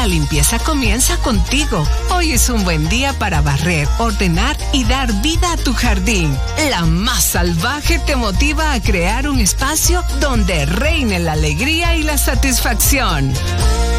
La limpieza comienza contigo. Hoy es un buen día para barrer, ordenar y dar vida a tu jardín. La Más Salvaje te motiva a crear un espacio donde reine la alegría y la satisfacción.